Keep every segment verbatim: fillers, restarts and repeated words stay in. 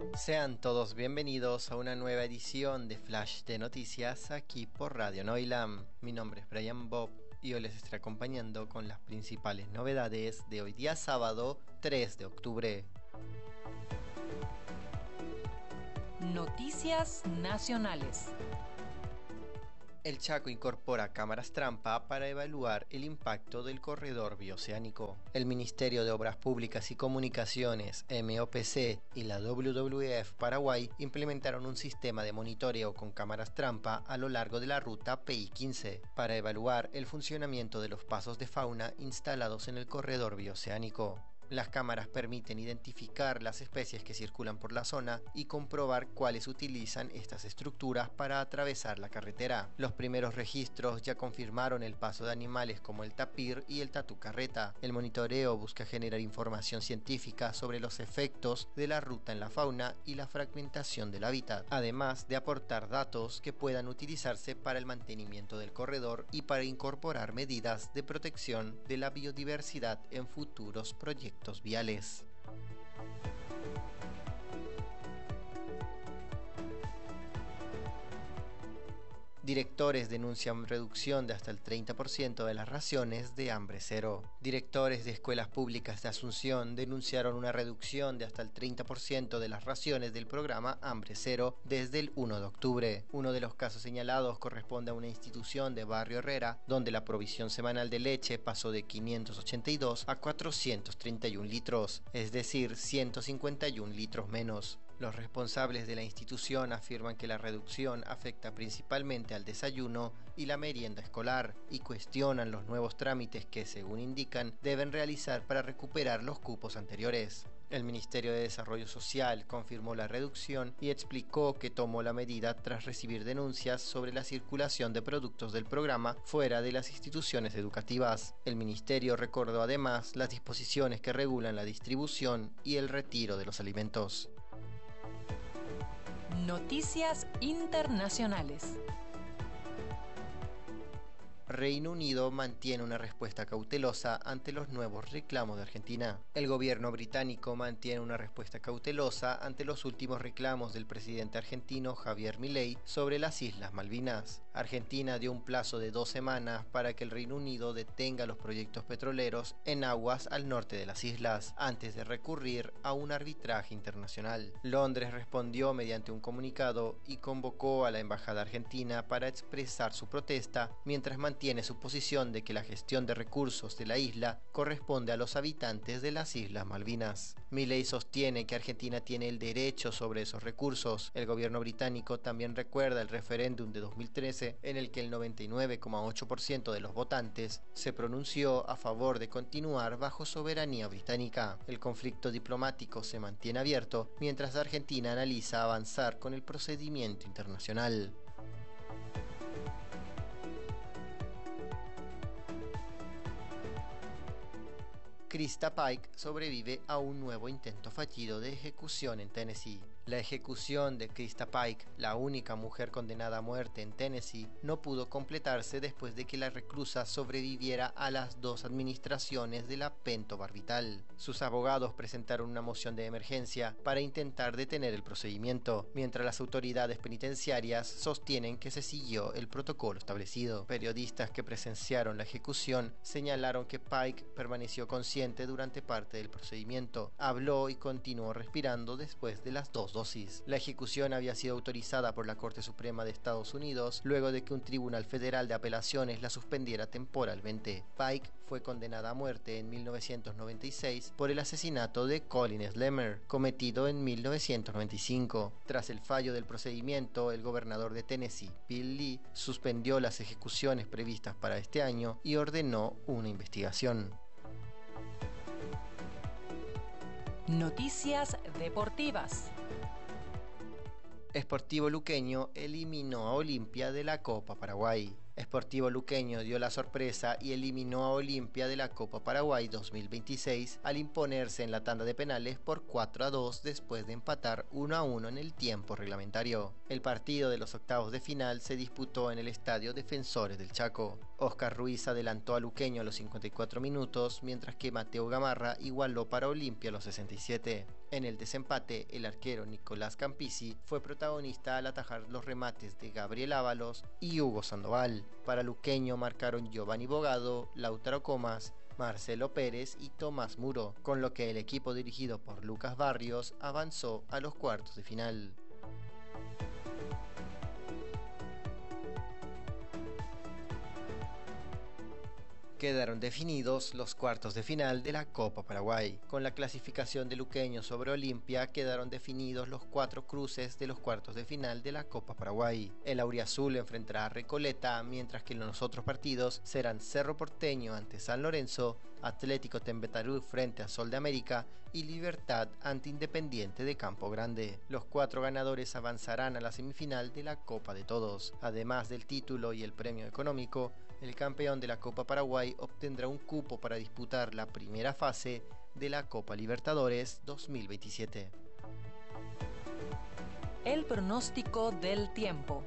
Sean todos bienvenidos a una nueva edición de Flash de Noticias aquí por Radio Noilam. Mi nombre es Brian Bob y hoy les estaré acompañando con las principales novedades de hoy día sábado tres de octubre. Noticias nacionales. El Chaco incorpora cámaras trampa para evaluar el impacto del corredor bioceánico. El Ministerio de Obras Públicas y Comunicaciones, M O P C, y la W W F Paraguay implementaron un sistema de monitoreo con cámaras trampa a lo largo de la ruta P I quince para evaluar el funcionamiento de los pasos de fauna instalados en el corredor bioceánico. Las cámaras permiten identificar las especies que circulan por la zona y comprobar cuáles utilizan estas estructuras para atravesar la carretera. Los primeros registros ya confirmaron el paso de animales como el tapir y el tatú carreta. El monitoreo busca generar información científica sobre los efectos de la ruta en la fauna y la fragmentación del hábitat, además de aportar datos que puedan utilizarse para el mantenimiento del corredor y para incorporar medidas de protección de la biodiversidad en futuros proyectos viales. Directores denuncian reducción de hasta el treinta por ciento de las raciones de Hambre Cero. Directores de escuelas públicas de Asunción denunciaron una reducción de hasta el treinta por ciento de las raciones del programa Hambre Cero desde el primero de octubre. Uno de los casos señalados corresponde a una institución de Barrio Herrera, donde la provisión semanal de leche pasó de quinientos ochenta y dos a cuatrocientos treinta y uno litros, es decir, ciento cincuenta y uno litros menos. Los responsables de la institución afirman que la reducción afecta principalmente al desayuno y la merienda escolar y cuestionan los nuevos trámites que, según indican, deben realizar para recuperar los cupos anteriores. El Ministerio de Desarrollo Social confirmó la reducción y explicó que tomó la medida tras recibir denuncias sobre la circulación de productos del programa fuera de las instituciones educativas. El Ministerio recordó además las disposiciones que regulan la distribución y el retiro de los alimentos. Noticias internacionales. Reino Unido mantiene una respuesta cautelosa ante los nuevos reclamos de Argentina. El gobierno británico mantiene una respuesta cautelosa ante los últimos reclamos del presidente argentino Javier Milei sobre las Islas Malvinas. Argentina dio un plazo de dos semanas para que el Reino Unido detenga los proyectos petroleros en aguas al norte de las islas, antes de recurrir a un arbitraje internacional. Londres respondió mediante un comunicado y convocó a la embajada argentina para expresar su protesta, mientras mantiene Tiene su posición de que la gestión de recursos de la isla corresponde a los habitantes de las Islas Malvinas. Milei sostiene que Argentina tiene el derecho sobre esos recursos. El gobierno británico también recuerda el referéndum de dos mil trece, en el que el noventa y nueve coma ocho por ciento de los votantes se pronunció a favor de continuar bajo soberanía británica. El conflicto diplomático se mantiene abierto mientras Argentina analiza avanzar con el procedimiento internacional. Krista Pike sobrevive a un nuevo intento fallido de ejecución en Tennessee. La ejecución de Krista Pike, la única mujer condenada a muerte en Tennessee, no pudo completarse después de que la reclusa sobreviviera a las dos administraciones de la pentobarbital. Sus abogados presentaron una moción de emergencia para intentar detener el procedimiento, mientras las autoridades penitenciarias sostienen que se siguió el protocolo establecido. Periodistas que presenciaron la ejecución señalaron que Pike permaneció consciente durante parte del procedimiento, habló y continuó respirando después de las dos dosis. La ejecución había sido autorizada por la Corte Suprema de Estados Unidos luego de que un tribunal federal de apelaciones la suspendiera temporalmente. Pike fue condenada a muerte en mil novecientos noventa y seis por el asesinato de Colin Slemmer, cometido en mil novecientos noventa y cinco. Tras el fallo del procedimiento, el gobernador de Tennessee, Bill Lee, suspendió las ejecuciones previstas para este año y ordenó una investigación. Noticias deportivas. Sportivo Luqueño eliminó a Olimpia de la Copa Paraguay. Sportivo Luqueño dio la sorpresa y eliminó a Olimpia de la Copa Paraguay dos mil veintiséis al imponerse en la tanda de penales por cuatro a dos después de empatar uno a uno en el tiempo reglamentario. El partido de los octavos de final se disputó en el Estadio Defensores del Chaco. Oscar Ruiz adelantó a Luqueño a los cincuenta y cuatro minutos, mientras que Mateo Gamarra igualó para Olimpia a los sesenta y siete. En el desempate, el arquero Nicolás Campisi fue protagonista al atajar los remates de Gabriel Ábalos y Hugo Sandoval. Para Luqueño marcaron Giovanni Bogado, Lautaro Comas, Marcelo Pérez y Tomás Muro, con lo que el equipo dirigido por Lucas Barrios avanzó a los cuartos de final. Quedaron definidos los cuartos de final de la Copa Paraguay. Con la clasificación de Luqueño sobre Olimpia quedaron definidos los cuatro cruces de los cuartos de final de la Copa Paraguay. El auriazul enfrentará a Recoleta, mientras que los otros partidos serán Cerro Porteño ante San Lorenzo, Atlético Tembetarú frente a Sol de América y Libertad ante Independiente de Campo Grande. Los cuatro ganadores avanzarán a la semifinal de la Copa de Todos. Además del título y el premio económico, el campeón de la Copa Paraguay obtendrá un cupo para disputar la primera fase de la Copa Libertadores dos mil veintisiete. El pronóstico del tiempo.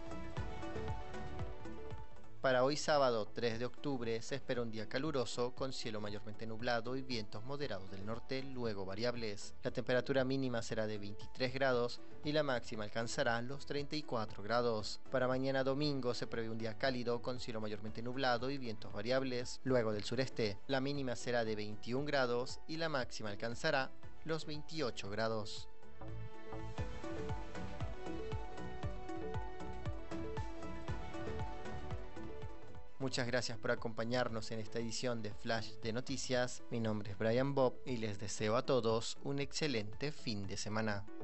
Para hoy sábado tres de octubre se espera un día caluroso con cielo mayormente nublado y vientos moderados del norte, luego variables. La temperatura mínima será de veintitrés grados y la máxima alcanzará los treinta y cuatro grados. Para mañana domingo se prevé un día cálido con cielo mayormente nublado y vientos variables, luego del sureste. La mínima será de veintiún grados y la máxima alcanzará los veintiocho grados. Muchas gracias por acompañarnos en esta edición de Flash de Noticias. Mi nombre es Brian Bob y les deseo a todos un excelente fin de semana.